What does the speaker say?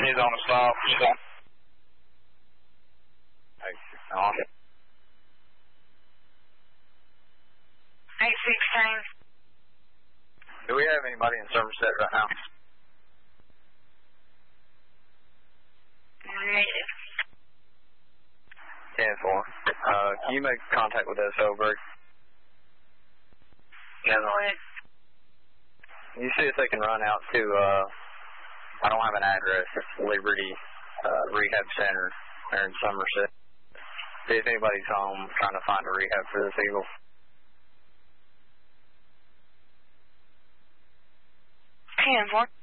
He's on the stop. Hey, on. 816. Do we have anybody in Somerset right now? Negative. 10-4. Can you make contact with us, Oberg? Yeah, go ahead. You see if they can run out to, I don't have an address, it's Liberty Rehab Center there in Somerset. See if anybody's home trying to find a rehab for this eagle. 10-4.